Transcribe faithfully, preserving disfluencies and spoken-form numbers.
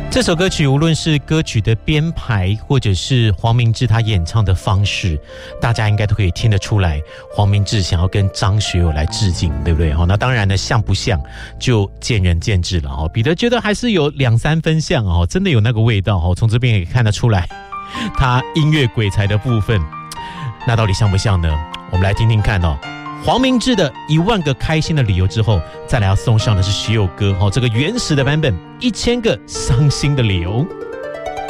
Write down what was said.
这首歌曲无论是歌曲的编排，或者是黄明志他演唱的方式，大家应该都可以听得出来，黄明志想要跟张学友来致敬，对不对？那当然呢，像不像就见仁见智了。彼得觉得还是有两三分像，真的有那个味道，从这边也看得出来他音乐鬼才的部分。那到底像不像呢？我们来听听看哦。黄明志的一万个开心的理由之后，再来要送上的是学友哥这个原始的版本，一千个伤心的理由。